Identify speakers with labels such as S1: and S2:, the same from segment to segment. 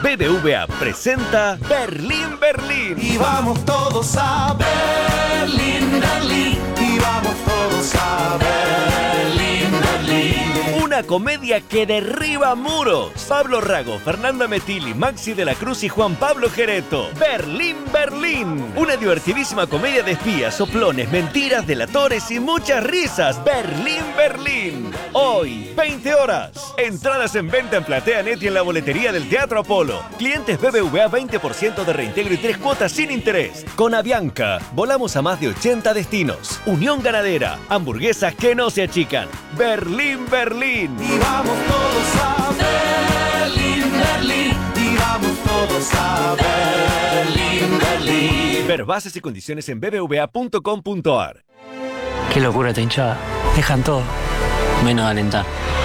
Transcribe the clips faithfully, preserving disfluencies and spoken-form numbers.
S1: B B V A presenta Berlín, Berlín.
S2: Y vamos todos a Berlín, Berlín. Y vamos todos a Berlín, Berlín.
S1: Una comedia que derriba muros. Pablo Rago, Fernanda Metilli, Maxi de la Cruz y Juan Pablo Gereto. Berlín, Berlín. Una divertidísima comedia de espías, soplones, mentiras, delatores y muchas risas. Berlín, Berlín. Hoy, veinte horas. Entradas en venta en PlateaNet y en la boletería del Teatro Apolo. Clientes B B V A veinte por ciento de reintegro y tres cuotas sin interés. Con Avianca, volamos a más de ochenta destinos. Unión Ganadera, hamburguesas que no se achican. Berlín, Berlín.
S2: Y vamos todos a Berlín, Berlín. Y vamos todos a Berlín, Berlín.
S1: Ver bases y condiciones en b b v a punto com punto a r.
S3: Qué locura esta hinchada. Dejan todo, menos alentar.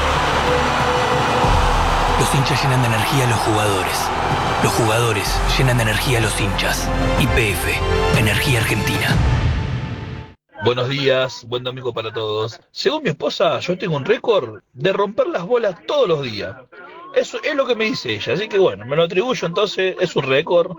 S4: Los hinchas llenan de energía a los jugadores. Los jugadores llenan de energía a los hinchas. Y P F, Energía Argentina.
S5: Buenos días, buen domingo para todos. Según mi esposa, yo tengo un récord de romper las bolas todos los días. Eso es lo que me dice ella, así que bueno, me lo atribuyo, entonces es un récord.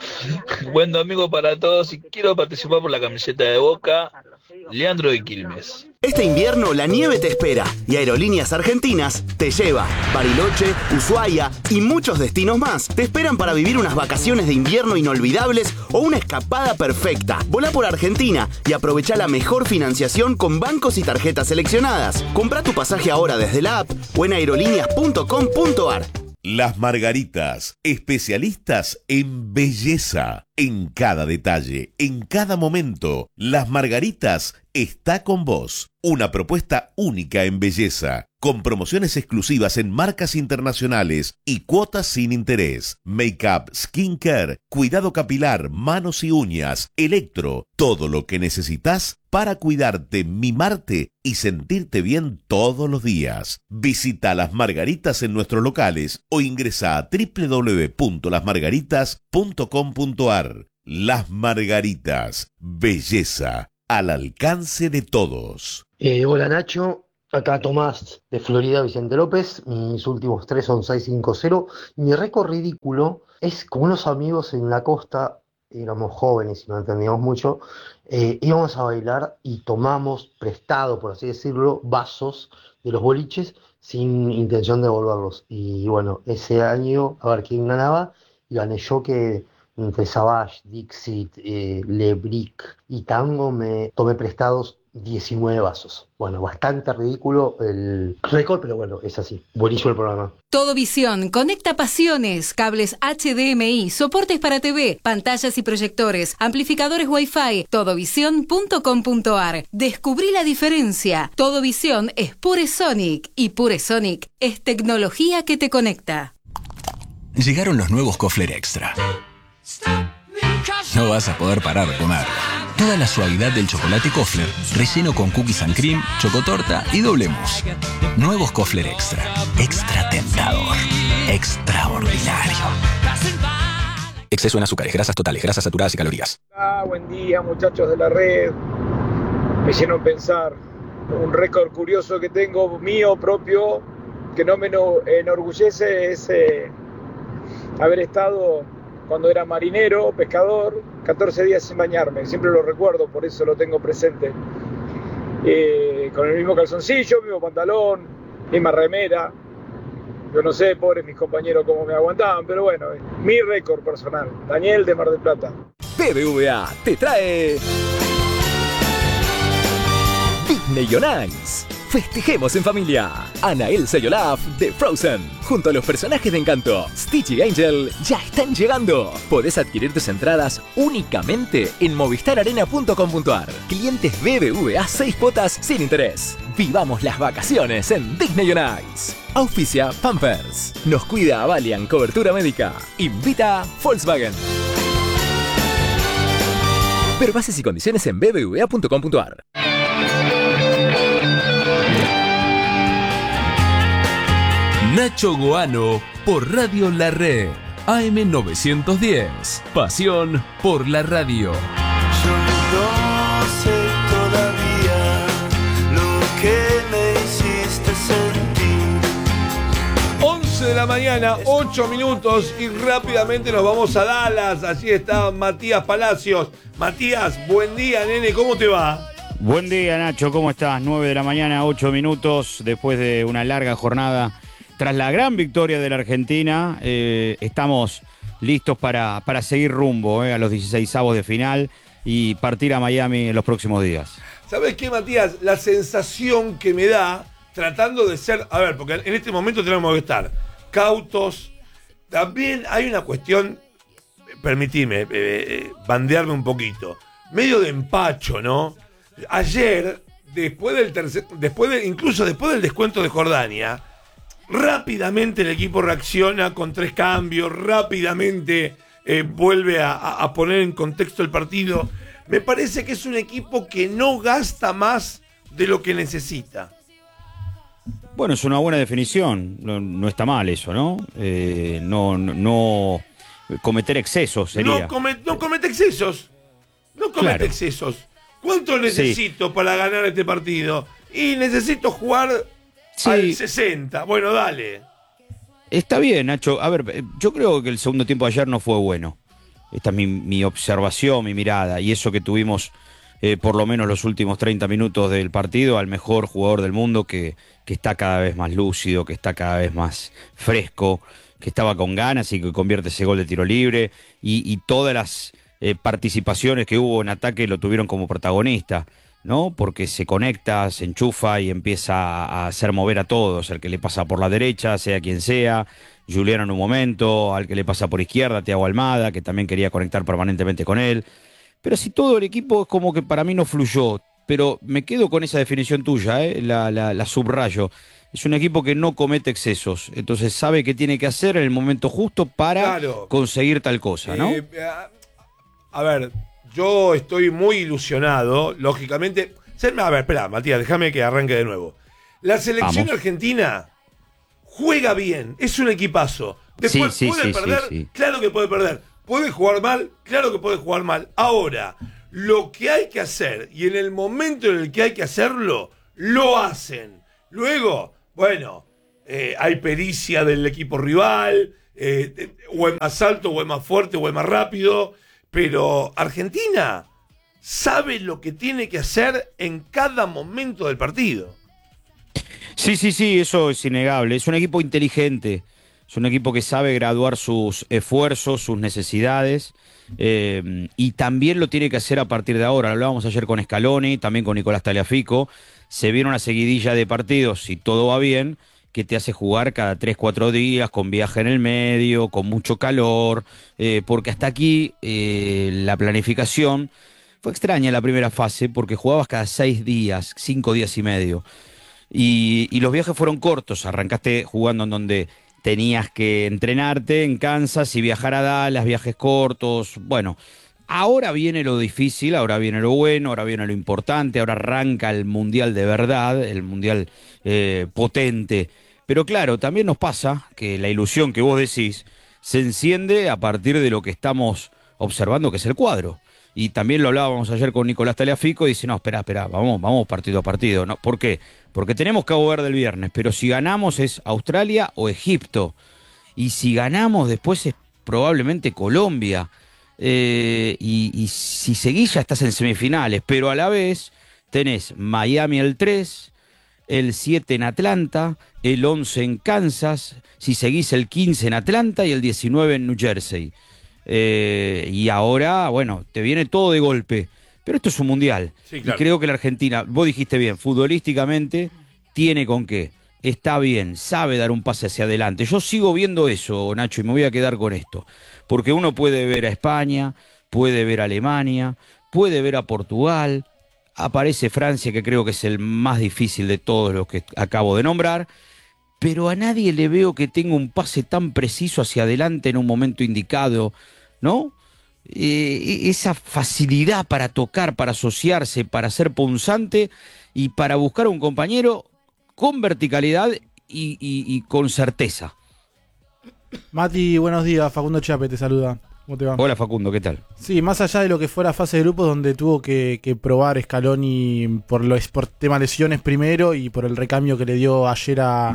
S5: Buen domingo para todos y quiero participar por la camiseta de Boca. Leandro de Quilmes.
S6: Este invierno la nieve te espera y Aerolíneas Argentinas te lleva. Bariloche, Ushuaia y muchos destinos más te esperan para vivir unas vacaciones de invierno inolvidables o una escapada perfecta. Volá por Argentina y aprovecha la mejor financiación con bancos y tarjetas seleccionadas. Comprá tu pasaje ahora desde la app o en aerolíneas punto com punto a r.
S7: Las Margaritas, especialistas en belleza. En cada detalle, en cada momento, Las Margaritas está con vos. Una propuesta única en belleza, con promociones exclusivas en marcas internacionales y cuotas sin interés. Make-up, skincare, cuidado capilar, manos y uñas, electro, todo lo que necesitas para cuidarte, mimarte y sentirte bien todos los días. Visita Las Margaritas en nuestros locales o ingresa a doble u doble u doble u punto las margaritas punto com punto a r. Las Margaritas, belleza al alcance de todos.
S8: Eh, hola Nacho, acá Tomás de Florida Vicente López, mis últimos tres son seis cinco cero. Mi récord ridículo es con unos amigos en la costa, éramos jóvenes y no entendíamos mucho, eh, íbamos a bailar y tomamos prestado, por así decirlo, vasos de los boliches sin intención de devolverlos. Y bueno, ese año, a ver quién ganaba, y gané yo que entre Savage, Dixit, eh, Le Brick y Tango me tomé prestados diecinueve vasos. Bueno, bastante ridículo el récord, pero bueno, es así. Buenísimo el programa.
S9: Todo Visión, conecta pasiones, cables H D M I, soportes para T V, pantallas y proyectores, amplificadores Wi-Fi, todo visión punto com punto a r. Descubrí la diferencia. Todo Visión es Pure Sonic y Pure Sonic es tecnología que te conecta.
S4: Llegaron los nuevos Kofler Extra. No vas a poder parar de comer. Toda la suavidad del chocolate Kofler, relleno con cookies and cream, chocotorta y doble mousse. Nuevos Kofler Extra. Extra tentador. Extraordinario. Exceso en azúcares, grasas totales, grasas saturadas y calorías.
S10: Ah, buen día, muchachos de la red. Me hicieron pensar. Un récord curioso que tengo mío propio, que no me enorgullece, es eh, haber estado, cuando era marinero, pescador, catorce días sin bañarme. Siempre lo recuerdo, por eso lo tengo presente. Eh, con el mismo calzoncillo, mismo pantalón, misma remera. Yo no sé, pobres mis compañeros, cómo me aguantaban, pero bueno, mi récord personal. Daniel de Mar del Plata.
S1: B B V A te trae Disney on Ice. Festejemos en familia. Anna, Elsa y Olaf de Frozen, junto a los personajes de Encanto, Stitch y Angel, ya están llegando. Podés adquirir tus entradas únicamente en movistar arena punto com punto a r. Clientes B B V A seis cuotas sin interés. Vivamos las vacaciones en Disney on Ice. Auspicia Pampers. Nos cuida Valiant Cobertura Médica. Invita Volkswagen. Ver bases y condiciones en b b v a punto com punto a r.
S11: Nacho Goano por Radio La Red, A M novecientos diez. Pasión por la radio.
S2: Yo no sé todavía lo que me hiciste sentir.
S11: once de la
S12: la mañana, ocho minutos y rápidamente nos vamos a Dallas. Allí está Matías Palacios. Matías, buen día, nene, ¿cómo te va?
S13: Buen día, Nacho, ¿cómo estás? nueve de la mañana, ocho minutos, después de una larga jornada. Tras la gran victoria de la Argentina, eh, estamos listos para, para seguir rumbo eh, a los dieciseisavos de final y partir a Miami en los próximos días.
S12: ¿Sabes qué, Matías? La sensación que me da, tratando de ser... A ver, porque en este momento tenemos que estar cautos. También hay una cuestión, permitime, eh, eh, bandearme un poquito, medio de empacho, ¿no? Ayer, después del tercer, después de, incluso después del descuento de Jordania, rápidamente el equipo reacciona con tres cambios, rápidamente eh, vuelve a, a poner en contexto el partido. Me parece que es un equipo que no gasta más de lo que necesita.
S13: Bueno, es una buena definición, no, no está mal eso, ¿no? Eh, no, no, no cometer excesos sería.
S12: No, come, no comete excesos, no comete
S13: Claro.
S12: excesos. ¿Cuánto necesito
S13: Sí.
S12: para ganar este partido? Y necesito jugar
S13: Sí.
S12: al sesenta. Bueno, dale.
S13: Está bien, Nacho. A ver, yo creo que el segundo tiempo de ayer no fue bueno. Esta es mi, mi observación, mi mirada. Y eso que tuvimos eh, por lo menos los últimos treinta minutos del partido al mejor jugador del mundo que, que está cada vez más lúcido, que está cada vez más fresco, que estaba con ganas y que convierte ese gol de tiro libre. Y, y todas las eh, participaciones que hubo en ataque lo tuvieron como protagonista, ¿no? Porque se conecta, se enchufa y empieza a hacer mover a todos, al que le pasa por la derecha, sea quien sea, Juliano en un momento, al que le pasa por izquierda, Thiago Almada, que también quería conectar permanentemente con él. Pero si todo el equipo es como que para mí no fluyó, pero me quedo con esa definición tuya, ¿eh? la, la, la subrayo. Es un equipo que no comete excesos, entonces sabe qué tiene que hacer en el momento justo para
S12: Claro.
S13: conseguir tal cosa, ¿no?
S12: Eh, a, a ver, yo estoy muy ilusionado, lógicamente. A ver, espera, Matías, déjame que arranque de nuevo. La selección
S13: Vamos.
S12: argentina juega bien, es un equipazo. Después
S13: Sí, sí,
S12: puede
S13: sí,
S12: perder,
S13: sí, sí.
S12: claro que puede perder. Puede jugar mal, claro que puede jugar mal. Ahora, lo que hay que hacer, y en el momento en el que hay que hacerlo, lo hacen. Luego, bueno, eh, hay pericia del equipo rival, eh, eh, o es más alto, o es más fuerte, o es más rápido. Pero Argentina sabe lo que tiene que hacer en cada momento del partido.
S13: Sí, sí, sí, eso es innegable. Es un equipo inteligente, es un equipo que sabe graduar sus esfuerzos, sus necesidades, eh, y también lo tiene que hacer a partir de ahora. Lo hablábamos ayer con Scaloni, también con Nicolás Tagliafico. Se viene una seguidilla de partidos, si todo va bien, que te hace jugar cada tres, cuatro días, con viaje en el medio, con mucho calor, eh, porque hasta aquí eh, la planificación fue extraña en la primera fase, porque jugabas cada seis días, cinco días y medio. Y, y los viajes fueron cortos, arrancaste jugando en donde tenías que entrenarte en Kansas y viajar a Dallas, viajes cortos, bueno, ahora viene lo difícil, ahora viene lo bueno, ahora viene lo importante, ahora arranca el mundial de verdad, el mundial eh, potente, pero claro, también nos pasa que la ilusión que vos decís se enciende a partir de lo que estamos observando, que es el cuadro. Y también lo hablábamos ayer con Nicolás Tagliafico y dice, no, espera, espera, vamos, vamos partido a partido. ¿No? ¿Por qué? Porque tenemos Cabo Verde el viernes, pero si ganamos es Australia o Egipto. Y si ganamos después es probablemente Colombia. Eh, y, y si seguís ya estás en semifinales, pero a la vez tenés Miami el tres, el siete en Atlanta, el once en Kansas, si seguís el quince en Atlanta y el diecinueve en New Jersey. Eh, y ahora, bueno, te viene todo de golpe, pero esto es un mundial.
S12: Sí, claro.
S13: Y creo que la Argentina, vos dijiste bien, futbolísticamente tiene con qué, está bien, sabe dar un pase hacia adelante. Yo sigo viendo eso, Nacho, y me voy a quedar con esto, porque uno puede ver a España, puede ver a Alemania, puede ver a Portugal, aparece Francia, que creo que es el más difícil de todos los que acabo de nombrar, pero a nadie le veo que tenga un pase tan preciso hacia adelante en un momento indicado, ¿no? Eh, esa facilidad para tocar, para asociarse, para ser punzante y para buscar a un compañero con verticalidad y, y, y con certeza.
S14: Mati, buenos días. Facundo Chape te saluda. ¿Cómo te va?
S13: Hola Facundo, ¿qué tal?
S14: Sí, más allá de lo que fuera fase de grupos donde tuvo que, que probar Scaloni por, lo, por tema lesiones primero y por el recambio que le dio ayer a,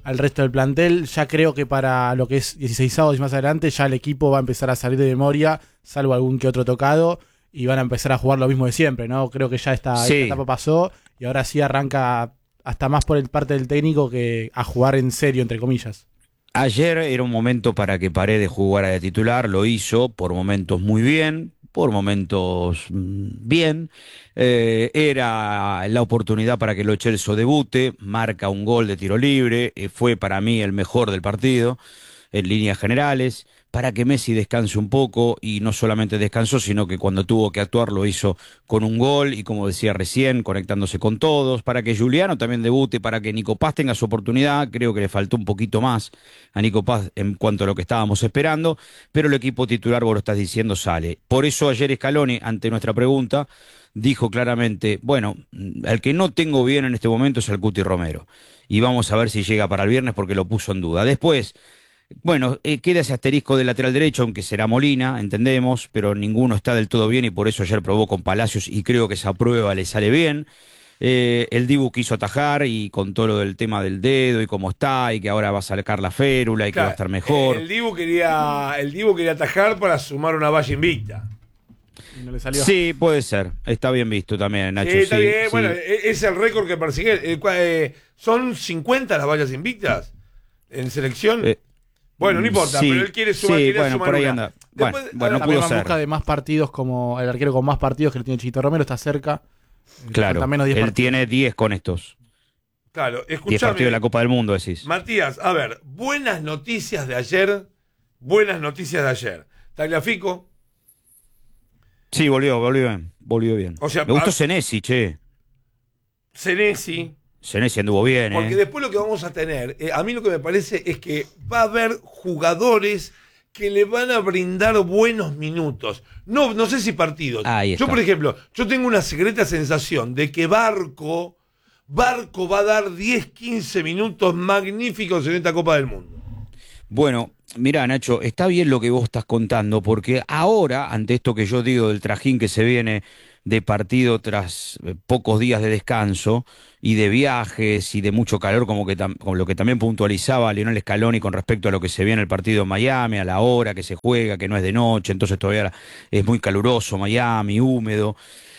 S14: al resto del plantel. Ya creo que para lo que es dieciseisavos y más adelante, ya el equipo va a empezar a salir de memoria, salvo algún que otro tocado, y van a empezar a jugar lo mismo de siempre, ¿no? Creo que ya esta,
S13: Sí.
S14: esta etapa pasó, y ahora sí arranca hasta más por el parte del técnico que a jugar en serio, entre comillas.
S13: Ayer era un momento para que Paredes jugara de titular, lo hizo por momentos muy bien, por momentos mm, bien. Eh, era la oportunidad para que Lo Celso debute, marca un gol de tiro libre, eh, fue para mí el mejor del partido en líneas generales, para que Messi descanse un poco, y no solamente descansó, sino que cuando tuvo que actuar lo hizo con un gol y, como decía recién, conectándose con todos, para que Juliano también debute, para que Nico Paz tenga su oportunidad. Creo que le faltó un poquito más a Nico Paz en cuanto a lo que estábamos esperando, pero el equipo titular, vos lo estás diciendo, sale. Por eso ayer Scaloni, ante nuestra pregunta, dijo claramente, bueno, el que no tengo bien en este momento es el Cuti Romero, y vamos a ver si llega para el viernes, porque lo puso en duda. Después, bueno, eh, queda ese asterisco del lateral derecho, aunque será Molina, entendemos, pero ninguno está del todo bien, y por eso ayer probó con Palacios, y creo que esa prueba le sale bien. Eh, el Dibu quiso atajar, y con todo lo del tema del dedo y cómo está, y que ahora va a sacar la férula y
S12: Claro,
S13: que va a estar mejor.
S12: El Dibu quería, el Dibu quería atajar para sumar una valla invicta.
S14: No le salió.
S13: Sí, puede ser. Está bien visto también, Nacho.
S12: Sí, está
S13: sí,
S12: bien.
S13: sí.
S12: Bueno, e- es el récord que persigue. Eh, cua- eh, ¿Son cincuenta las vallas invictas en selección?
S13: Eh,
S12: bueno, no importa,
S14: sí,
S12: pero él quiere sumar,
S14: sí,
S12: quiere
S14: bueno,
S12: sumar
S14: por ahí
S12: una.
S14: anda.
S12: Después-
S14: Bueno,
S12: a
S14: bueno,
S12: ver,
S14: también va en
S13: ser.
S14: busca de más partidos, como el arquero con más partidos que lo tiene Chito Romero, está cerca.
S13: Claro,
S14: Faltan menos diez
S13: él
S14: partidos.
S13: tiene diez con estos.
S12: Claro,
S13: diez
S12: escuchame.
S13: partidos de la Copa del Mundo, decís.
S12: Matías, a ver, buenas noticias de ayer. Buenas noticias de ayer. Tagliafico.
S13: Sí, volvió, volvió bien. Volvió bien.
S12: O sea,
S13: Me gustó
S12: a-
S13: Senesi, che.
S12: Senesi.
S13: Senesi anduvo bien,
S12: Porque
S13: ¿eh?
S12: después lo que vamos a tener, eh, a mí lo que me parece es que va a haber jugadores que le van a brindar buenos minutos. No, no sé si partidos.
S13: Ahí
S12: Yo,
S13: está.
S12: por ejemplo, yo tengo una secreta sensación de que Barco, Barco va a dar diez, quince minutos magníficos en esta Copa del Mundo.
S13: Bueno, mirá, Nacho, está bien lo que vos estás contando, porque ahora, ante esto que yo digo del trajín que se viene de partido tras eh, pocos días de descanso y de viajes y de mucho calor, como, que tam- como lo que también puntualizaba Lionel Scaloni con respecto a lo que se viene el partido en Miami, a la hora que se juega, que no es de noche, entonces todavía es muy caluroso Miami, húmedo.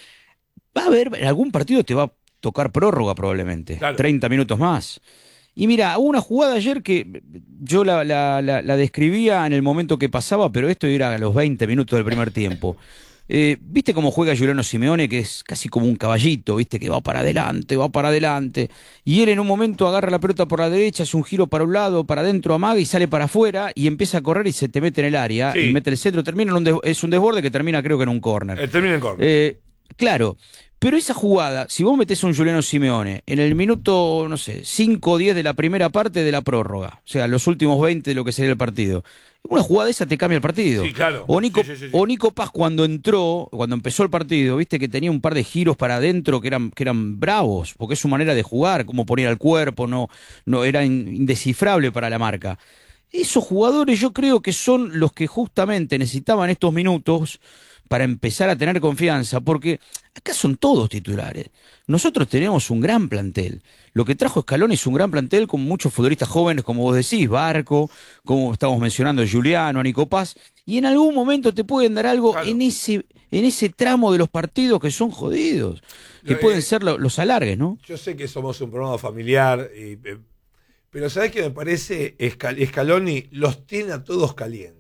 S13: Va a haber, en algún partido te va a tocar prórroga probablemente,
S12: Claro.
S13: treinta minutos más. Y mira, hubo una jugada ayer que yo la, la, la, la describía en el momento que pasaba, pero esto era a los veinte minutos del primer tiempo. Eh, ¿Viste cómo juega Giuliano Simeone? Que es casi como un caballito, ¿viste? Que va para adelante, va para adelante. Y él en un momento agarra la pelota por la derecha, hace un giro para un lado, para adentro, amaga y sale para afuera y empieza a correr y se te mete en el área
S12: Sí.
S13: y mete el centro. Termina en un des- es un desborde que termina creo que en un córner.
S12: Eh, termina en córner.
S13: Eh, claro, pero esa jugada, si vos metés a un Giuliano Simeone en el minuto, no sé, cinco o diez de la primera parte de la prórroga, o sea, los últimos veinte de lo que sería el partido, una jugada de esa te cambia el partido.
S12: Sí, claro.
S13: O Nico,
S12: Sí, sí, sí, sí.
S13: o Nico Paz cuando entró, cuando empezó el partido, viste que tenía un par de giros para adentro que eran, que eran bravos, porque es su manera de jugar, como poner al cuerpo, no, no era in- indescifrable para la marca. Esos jugadores yo creo que son los que justamente necesitaban estos minutos para empezar a tener confianza, porque acá son todos titulares. Nosotros tenemos un gran plantel. Lo que trajo Scaloni es un gran plantel con muchos futbolistas jóvenes, como vos decís, Barco, como estamos mencionando, Juliano, Nico Paz, y en algún momento te pueden dar algo en ese en ese tramo de los partidos que son jodidos, que
S12: Lo-
S13: pueden
S12: eh,
S13: ser lo- los alargues, ¿no?
S12: Yo sé que somos un programa familiar, y, eh, pero ¿sabés qué me parece? Scal- Scaloni los tiene a todos calientes.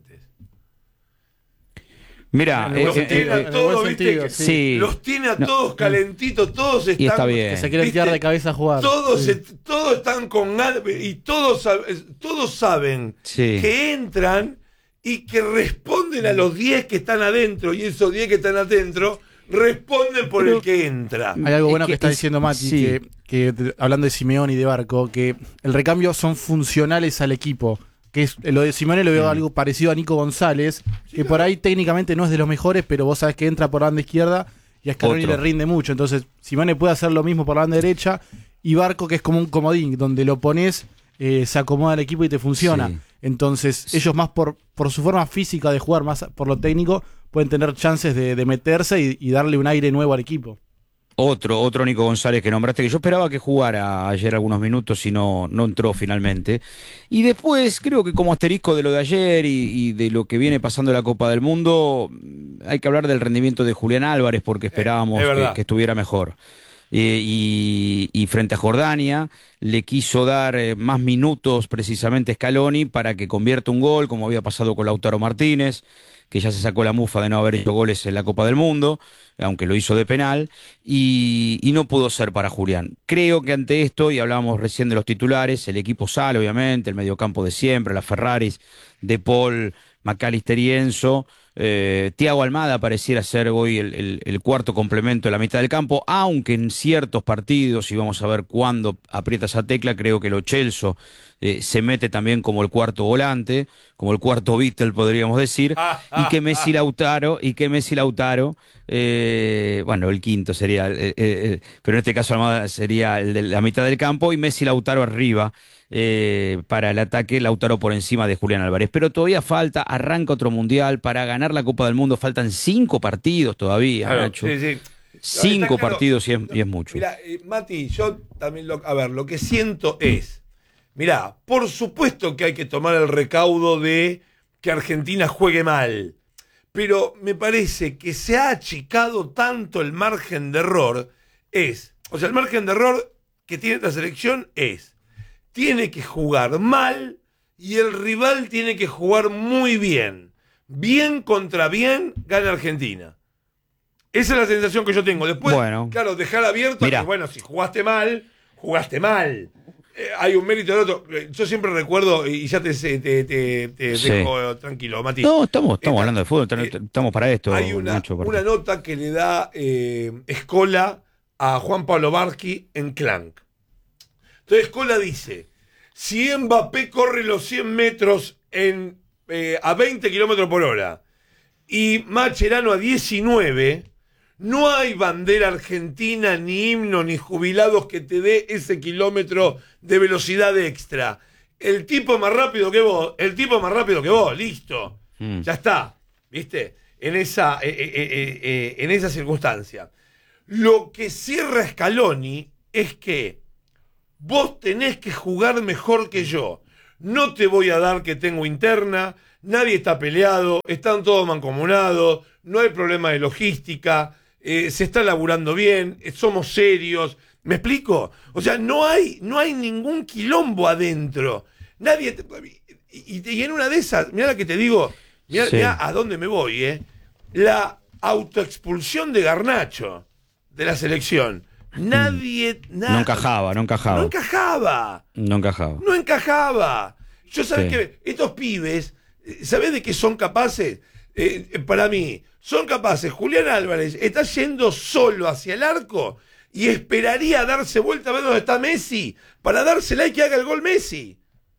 S13: Mira,
S12: Los
S13: eh,
S12: tiene
S13: eh,
S12: a
S13: eh,
S12: todos, ¿viste? Que-
S13: sí.
S12: Los tiene a
S13: No,
S12: todos calentitos, todos están.
S13: y está bien.
S14: Que se quieren tirar de cabeza a jugar.
S12: Todos,
S14: Sí.
S12: se- todos están con ganas y todos, sab- todos saben
S13: Sí.
S12: que entran y que responden a los diez que están adentro, y esos diez que están adentro responden por
S14: Pero-
S12: el que entra.
S14: Hay algo
S13: Es
S14: bueno que,
S13: que
S14: está
S13: es-
S14: diciendo Mati,
S13: sí.
S14: que, que te- hablando de Simeone y de Barco, que el recambio son funcionales al equipo. Que es, lo de Simeone lo veo algo parecido a Nico González, que por ahí técnicamente no es de los mejores, pero vos sabés que entra por la banda izquierda y a Scaloni
S13: Otro.
S14: le rinde mucho. Entonces, Simeone puede hacer lo mismo por la banda derecha, y Barco, que es como un comodín, donde lo pones, eh, se acomoda el equipo y te funciona.
S13: Sí.
S14: Entonces, ellos más por, por su forma física de jugar, más por lo técnico, pueden tener chances de, de meterse y, y darle un aire nuevo al equipo.
S13: Otro, otro Nico González que nombraste, que yo esperaba que jugara ayer algunos minutos y no, no entró finalmente. Y después, creo que como asterisco de lo de ayer y, y de lo que viene pasando en la Copa del Mundo, hay que hablar del rendimiento de Julián Álvarez, porque esperábamos
S12: Es
S13: que,
S12: verdad.
S13: que estuviera mejor. Eh, y, y frente a Jordania le quiso dar eh, más minutos precisamente Scaloni para que convierta un gol, como había pasado con Lautaro Martínez, que ya se sacó la mufa de no haber hecho goles en la Copa del Mundo, aunque lo hizo de penal, y, y no pudo ser para Julián. Creo que ante esto, y hablábamos recién de los titulares, el equipo sale obviamente, el mediocampo de siempre, las Ferraris, De Paul, McAllister y Enzo. Eh, Thiago Almada pareciera ser hoy el, el, el cuarto complemento de la mitad del campo, aunque en ciertos partidos, y vamos a ver cuándo aprieta esa tecla, creo que Lo Celso eh, se mete también como el cuarto volante, como el cuarto Vittel podríamos decir, y que Messi Lautaro, y que Messi Lautaro, eh, bueno, el quinto sería, eh, eh, pero en este caso Almada sería el de la mitad del campo, y Messi Lautaro arriba. Eh, para el ataque, Lautaro por encima de Julián Álvarez, pero todavía falta, arranca otro mundial, para ganar la Copa del Mundo faltan cinco partidos todavía,
S12: Claro,
S13: Nacho.
S12: sí, sí.
S13: Cinco
S12: Está claro.
S13: partidos y es, y es mucho.
S12: Mira, eh, Mati, yo también, lo, a ver, lo que siento es, mirá, por supuesto que hay que tomar el recaudo de que Argentina juegue mal, pero me parece que se ha achicado tanto el margen de error, es, o sea, el margen de error que tiene esta selección es, tiene que jugar mal y el rival tiene que jugar muy bien. Bien contra bien, gana Argentina. Esa es la sensación que yo tengo. Después,
S13: Bueno.
S12: claro, dejar abierto
S13: Mirá.
S12: que, bueno, si jugaste mal, jugaste mal. Eh, hay un mérito del otro. Eh, Yo siempre recuerdo, y ya te, te, te, te
S13: Sí.
S12: dejo tranquilo, Mati.
S13: No, estamos, estamos
S12: Eh,
S13: hablando de fútbol, t- estamos para esto,
S12: Hay una,
S13: Nacho. por
S12: una nota que le da eh, Escola a Juan Pablo Barqui en Clank. Entonces Escola dice, si Mbappé corre los cien metros en, eh, a veinte kilómetros por hora y Mascherano a diecinueve, no hay bandera argentina, ni himno, ni jubilados que te dé ese kilómetro de velocidad extra. El tipo más rápido que vos, el tipo más rápido que vos, listo.
S13: Mm.
S12: Ya está, ¿viste? En esa, eh, eh, eh, eh, en esa circunstancia. Lo que cierra Scaloni es que vos tenés que jugar mejor que yo. No te voy a dar que tengo interna, nadie está peleado, están todos mancomunados, no hay problema de logística, eh, se está laburando bien, eh, somos serios. ¿Me explico? O sea, no hay, no hay ningún quilombo adentro. Nadie. te- y, y- y en una de esas, mirá la que te digo, mirá,
S13: Sí.
S12: mirá a dónde me voy, ¿eh? La autoexpulsión de Garnacho de la selección. Nadie. na-
S13: No encajaba, no encajaba.
S12: No encajaba.
S13: No encajaba.
S12: No encajaba. Yo sabés
S13: Sí.
S12: que estos pibes, eh, ¿sabés de qué son capaces? Eh, eh, para mí, son capaces. Julián Álvarez está yendo solo hacia el arco y esperaría darse vuelta a ver dónde está Messi para dársela y que haga el gol Messi.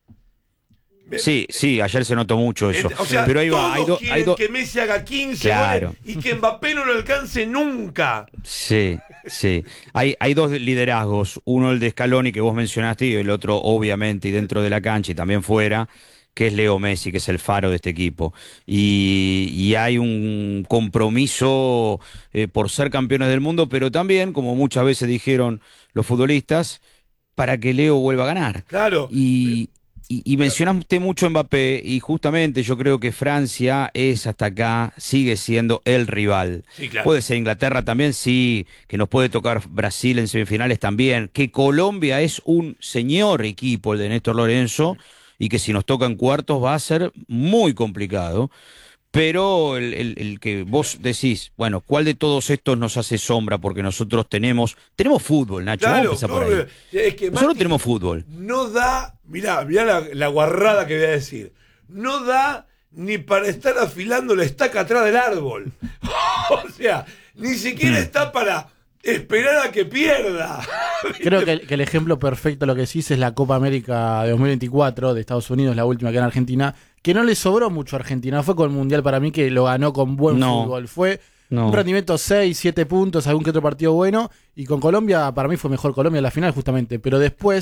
S13: Sí, sí, ayer se notó mucho eso.
S12: O sea,
S13: pero ahí va,
S12: todos
S13: hay, do-
S12: quieren
S13: hay dos.
S12: que Messi haga quince
S13: Claro.
S12: goles y que Mbappé no lo alcance nunca.
S13: Sí, sí. Hay, hay dos liderazgos. Uno el de Scaloni que vos mencionaste y el otro, obviamente, y dentro de la cancha y también fuera, que es Leo Messi, que es el faro de este equipo. Y, y hay un compromiso eh, por ser campeones del mundo, pero también, como muchas veces dijeron los futbolistas, para que Leo vuelva a ganar.
S12: Claro.
S13: Y, y, y mencionaste mucho Mbappé, y justamente yo creo que Francia es hasta acá, sigue siendo el rival.
S12: Sí, claro.
S13: Puede ser Inglaterra también, sí, que nos puede tocar Brasil en semifinales también, que Colombia es un señor equipo, el de Néstor Lorenzo, y que si nos tocan cuartos va a ser muy complicado. Pero el, el- el que vos decís, bueno, ¿cuál de todos estos nos hace sombra? Porque nosotros tenemos, tenemos fútbol, Nacho, vamos a empezar por ahí.
S12: obvio. Es que
S13: Nosotros
S12: Mati,
S13: tenemos fútbol.
S12: no da, mirá, mirá la, la guarrada que voy a decir, no da ni para estar afilando la estaca atrás del árbol. O sea, ni siquiera está para esperar a que pierda.
S14: Creo que, que el ejemplo perfecto de lo que decís es la Copa América de dos mil veinticuatro de Estados Unidos, la última que era en Argentina, que no le sobró mucho a Argentina. Fue con el Mundial para mí que lo ganó con buen
S13: No.
S14: fútbol. Fue
S13: No.
S14: un rendimiento seis, siete puntos, algún que otro partido bueno. Y con Colombia, para mí fue mejor Colombia en la final justamente. Pero después,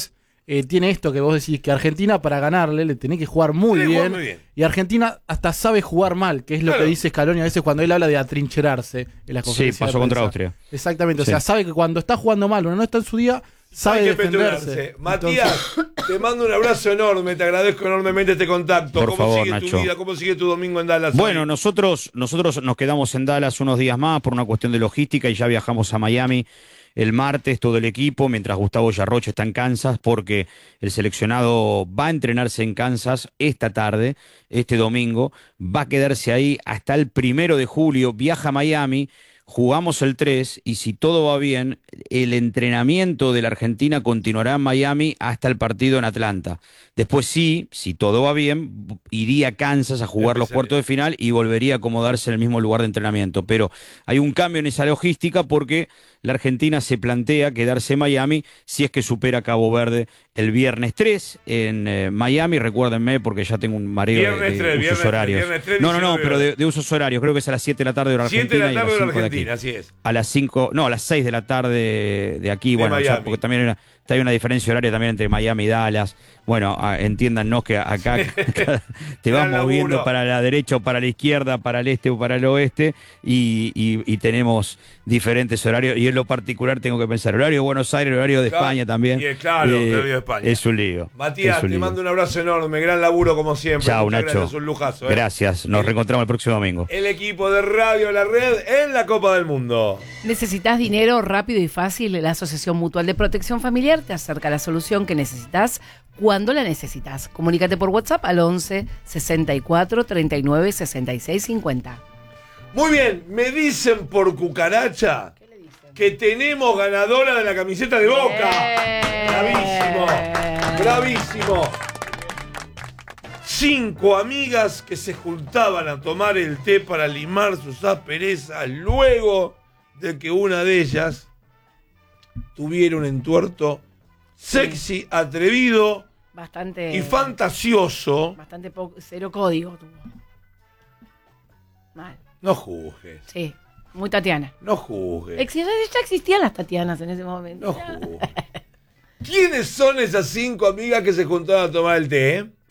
S14: eh, tiene esto que vos decís, que Argentina para ganarle le tenés que jugar muy,
S12: Tiene que
S14: bien,
S12: jugar muy bien.
S14: y Argentina hasta sabe jugar mal, que es lo
S12: Claro.
S14: que dice Scaloni a veces cuando él habla de atrincherarse en las
S13: Sí,
S14: conferencias de
S13: pasó contra
S14: prensa.
S13: Austria.
S14: Exactamente,
S13: Sí.
S14: o sea, sabe que cuando está jugando mal, uno no está en su día, sabe
S12: Hay que
S14: defenderse.
S12: petularse. Matías, te mando un abrazo enorme, te agradezco enormemente este contacto.
S13: Por
S12: ¿Cómo
S13: favor,
S12: sigue tu
S13: Nacho.
S12: vida? ¿Cómo sigue tu domingo en Dallas?
S13: Bueno,
S12: hoy?
S13: nosotros, nosotros nos quedamos en Dallas unos días más por una cuestión de logística y ya viajamos a Miami el martes, todo el equipo, mientras Gustavo Yarroche está en Kansas, porque el seleccionado va a entrenarse en Kansas esta tarde, este domingo, va a quedarse ahí hasta el primero de julio, viaja a Miami. Jugamos el tres y si todo va bien, el entrenamiento de la Argentina continuará en Miami hasta el partido en Atlanta. Después sí, si todo va bien, iría a Kansas a jugar los cuartos de final y volvería a acomodarse en el mismo lugar de entrenamiento. Pero hay un cambio en esa logística porque la Argentina se plantea quedarse en Miami si es que supera Cabo Verde el viernes tres en eh, Miami. Recuérdenme porque ya tengo un mareo de,
S12: Viernes
S13: de
S12: tres,
S13: usos
S12: viernes tres,
S13: horarios.
S12: viernes tres,
S13: no, no, no,
S12: diecinueve
S13: pero de,
S12: horas.
S13: de usos horarios. Creo que es a las siete de la tarde de hora
S12: siete de
S13: Argentina.
S12: la tarde
S13: y
S12: de
S13: a
S12: la
S13: las cinco de
S12: Argentina,
S13: aquí.
S12: así es.
S13: A las cinco, no, a las seis de la tarde de aquí,
S12: De
S13: bueno, ya,
S12: Miami.
S13: porque también hay una, hay una diferencia horaria también entre Miami y Dallas. Bueno, a, entiéndanos que acá te vas
S12: Gran
S13: moviendo
S12: laburo.
S13: para la derecha o para la izquierda, para el este o para el oeste, y, y- y tenemos diferentes horarios. Y en lo particular tengo que pensar, horario de Buenos Aires, horario de
S12: Claro,
S13: España también.
S12: y es claro,
S13: Eh,
S12: horario de España.
S13: Es un lío.
S12: Matías,
S13: es un
S12: te
S13: lío.
S12: mando un abrazo enorme, gran laburo como siempre.
S13: Chao,
S12: Muchas
S13: Nacho.
S12: Gracias, un lujazo. ¿eh?
S13: Gracias, nos reencontramos el próximo domingo.
S12: El equipo de Radio La Red en la Copa del Mundo.
S15: ¿Necesitas dinero rápido y fácil? La Asociación Mutual de Protección Familiar te acerca a la solución que necesitas cuando la necesitas. Comunícate por WhatsApp al once sesenta y cuatro treinta y nueve sesenta y seis cincuenta.
S12: Muy bien, me dicen por cucaracha que tenemos ganadora de la camiseta de Boca. Bravísimo, bravísimo. Cinco amigas que se juntaban a tomar el té para limar sus asperezas luego de que una de ellas tuviera un entuerto sexy, atrevido
S15: Bastante.
S12: y fantasioso.
S15: Bastante poco, cero código tuvo. Mal.
S12: No juzgues,
S15: Sí, muy Tatiana.
S12: no juzgues.
S15: Ex- Ya existían las Tatianas en ese momento.
S12: No juzgues. ¿Quiénes son esas cinco amigas que se juntaban a tomar el té? eh?